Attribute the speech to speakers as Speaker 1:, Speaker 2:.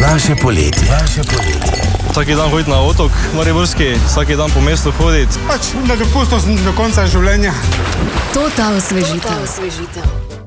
Speaker 1: Vaše poletje.
Speaker 2: Vsaki dan hoditi na otok mariborski, vsaki dan po mestu hoditi.
Speaker 3: Pač na dopustu do konca življenja.
Speaker 4: To ta osvežitev.